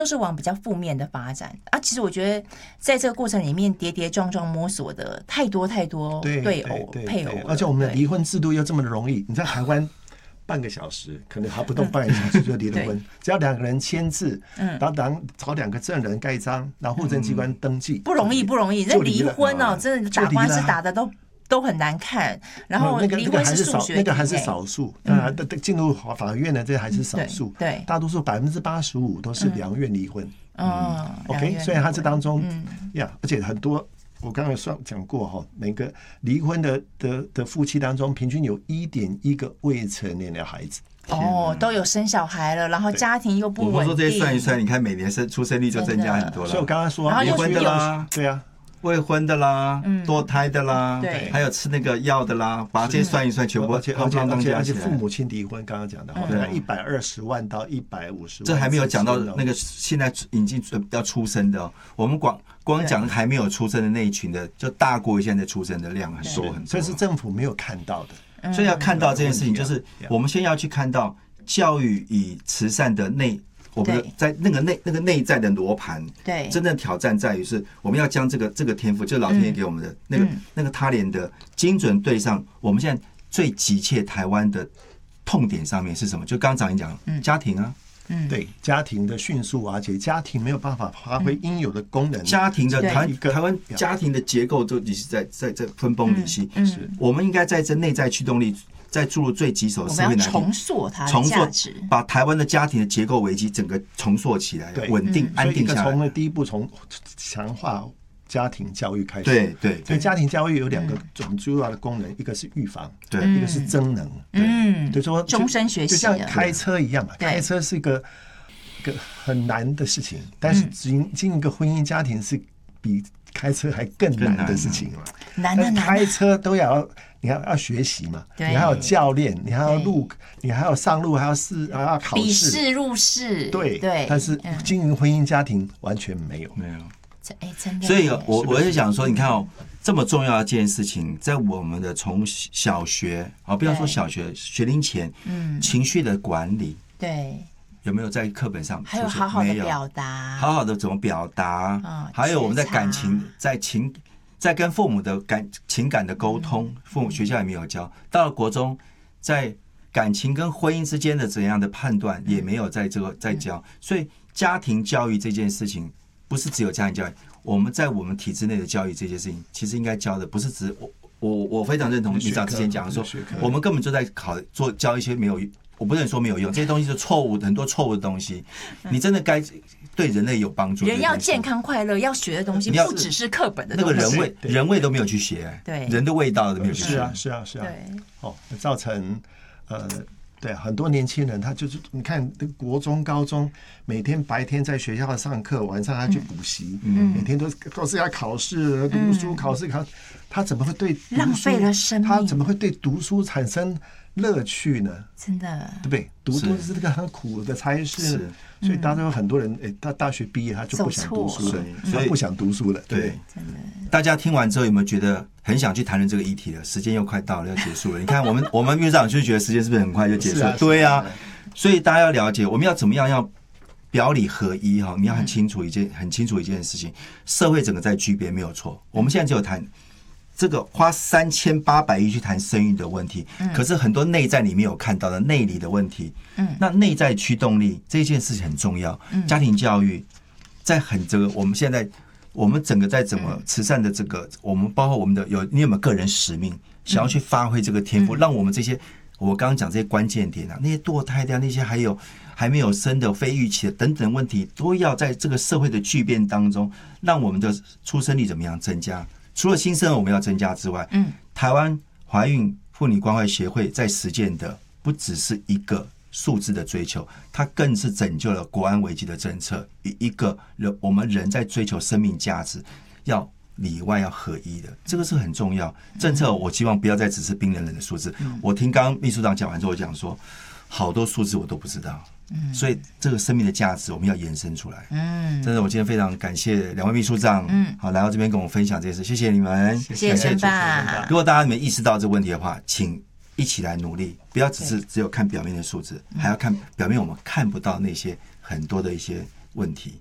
都是往比较负面的发展啊。其实我觉得在这个过程里面跌跌撞撞摸索的太多太多对偶配偶， 而且我们的离婚制度又这么的容易，你在台湾半个小时可能还不到半个小时就离了婚，只要2个人签字，然后找2个证人盖章，然后户政机关登记， 不容易不容易。这离婚哦，真的打官司打的都很难看，然后离婚是数学题， 那个还是少数。进入法院的这还是少数， 对， 大多数85%都是2愿离婚。OK， 所以它这当中而且很多我刚才讲过哈，每个离婚的夫妻当中，平均有1.1个未成年的孩子。 都有生小孩了，然后家庭又不稳定。 我说这些算一算，你看每年出生率就增加很多了。 所以我刚刚说， 离婚的啦， 对啊。 未婚的啦，堕胎的啦，对，还有吃那个药的啦，把这些算一算，全部而且父母亲离婚，刚刚讲的，大概120万到150万， 这还没有讲到那个现在已经要出生的，我们光讲还没有出生的那一群的，就大过于现在出生的量很多很多， 所以是政府没有看到的， 所以要看到这件事情，就是我们先要去看到教育与慈善的我们在那个内在的罗盘， 对， 真正挑战在于是我们要将这个天赋，就是老天爷给我们的那个他连的精准对上我们现在最急切台湾的痛点上面是什么？就刚刚长英讲，家庭啊， 对，家庭的迅速瓦解，家庭没有办法发挥应有的功能， 家庭的台湾家庭的结构都已经在分崩离析，我们应该在这内在驱动力。在注入最棘手的社会难题， 重塑它的价值， 把台湾的家庭的结构危机整个重塑起来，稳定安定下来。 从第一步从强化家庭教育开始， 对， 所以家庭教育有2个很重要的功能，一个是预防， 对， 一个是增能，就说终身学习， 就像开车一样嘛，开车是一个很难的事情，但是进一个婚姻家庭是比开车还更难的事情嘛， 难开车都你要学习嘛，你还有教练，你还要你还要上路，还要考试， 笔试入试， 对。但是经营婚姻家庭完全没有。 真的。 所以我是想说，你看这么重要的一件事情，在我们的从小学不要说小学学龄前，情绪的管理， 对。 有没有在课本上？ 还有好好的表达， 好好的怎么表达？还有我们在感情，在跟父母的情感的沟通，父母学校也没有教。到了国中，在感情跟婚姻之间的怎样的判断，也没有在教。所以家庭教育这件事情，不是只有家庭教育，我们在我们体制内的教育这件事情，其实应该教的不是只我非常认同李长之前讲的说，我们根本就在教一些没有。我不能说没有用，这些东西是错误，很多错误的东西。你真的该对人类有帮助。 人要健康快乐，要学的东西不只是课本的东西。 那个人味都没有去学， 对， 人的味道都没有去学。 是啊。 对， 造成对很多年轻人，他就是你看国中、高中，每天白天在学校上课，晚上他去补习，每天都是要考试、读书、考试，他怎么会对浪费了生命？ 他怎么会对读书产生乐趣呢？ 真的， 对不对？读书是这个很苦的差事，所以大家有很多人，他大学毕业他就不想读书了，所以不想读书了。对， 真的。 大家听完之后有没有觉得很想去谈论这个议题了？时间又快到了，要结束了。你看，我们院长就觉得时间是不是很快就结束了？对啊，所以大家要了解，我们要怎么样要表里合一哈？你要很清楚一件事情，社会整个在巨变没有错。我们现在只有谈。这个花3800亿去谈生育的问题，可是很多内在你没有看到的内里的问题，那内在驱动力这件事情很重要。家庭教育在我们现在我们整个在怎么慈善的我们包括我们的你有没有个人使命，想要去发挥这个天赋，让我们这些我刚刚讲这些关键点那些堕胎的那些还有还没有生的非预期的等等问题，都要在这个社会的巨变当中，让我们的出生率怎么样增加。除了新生儿我们要增加之外，台湾怀孕妇女关怀协会在实践的不只是一个数字的追求，它更是拯救了国安危机的政策，一个我们人在追求生命价值要里外要合一的，这个是很重要。政策我希望不要再只是冰冷冷的数字。我听刚刚秘书长讲完之后讲说，好多数字我都不知道。所以这个生命的价值我们要延伸出来。真的，我今天非常感谢两位秘书长，好来到这边跟我们分享这些事，谢谢你们， 谢谢吧。 如果大家没意识到这个问题的话，请一起来努力，不要只有看表面的数字，还要看表面我们看不到那些很多的一些问题。